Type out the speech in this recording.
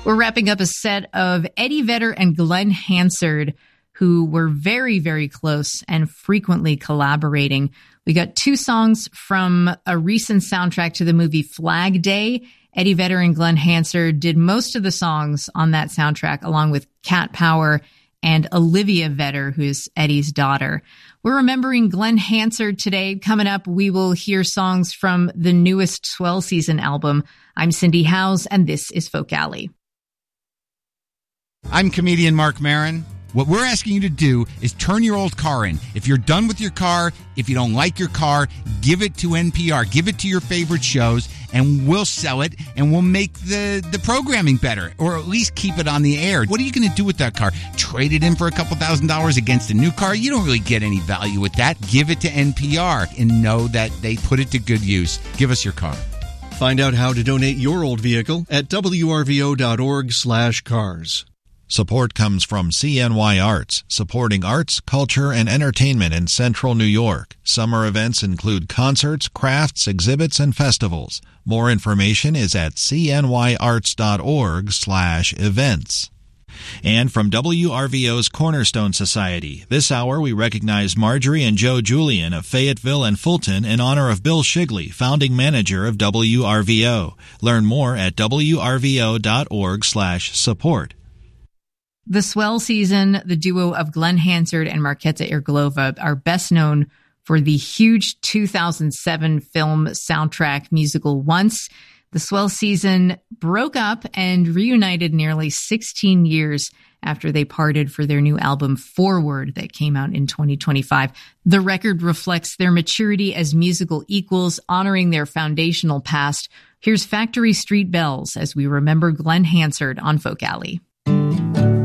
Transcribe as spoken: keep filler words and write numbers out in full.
We're wrapping up a set of Eddie Vedder and Glenn Hansard, who were very, very close and frequently collaborating. We got two songs from a recent soundtrack to the movie Flag Day. Eddie Vedder and Glenn Hansard did most of the songs on that soundtrack, along with Cat Power and Olivia Vedder, who is Eddie's daughter. We're remembering Glenn Hansard today. Coming up, we will hear songs from the newest Swell Season album. I'm Cindy Howes, and this is Folk Alley. I'm comedian Mark Maron. What we're asking you to do is turn your old car in. If you're done with your car, if you don't like your car, give it to N P R. Give it to your favorite shows, and we'll sell it, and we'll make the, the programming better, or at least keep it on the air. What are you going to do with that car? Trade it in for a couple thousand dollars against a new car? You don't really get any value with that. Give it to N P R and know that they put it to good use. Give us your car. Find out how to donate your old vehicle at W R V O dot org slash cars. Support comes from C N Y Arts, supporting arts, culture, and entertainment in Central New York. Summer events include concerts, crafts, exhibits, and festivals. More information is at C N Y arts dot org slash events. And from W R V O's Cornerstone Society, this hour we recognize Marjorie and Joe Julian of Fayetteville and Fulton in honor of Bill Shigley, founding manager of W R V O. Learn more at W R V O dot org slash support. The Swell Season, the duo of Glenn Hansard and Markéta Irglova, are best known for the huge two thousand seven film soundtrack musical Once. The Swell Season broke up and reunited nearly sixteen years after they parted for their new album Forward that came out in twenty twenty-five. The record reflects their maturity as musical equals, honoring their foundational past. Here's Factory Street Bells as we remember Glenn Hansard on Folk Alley.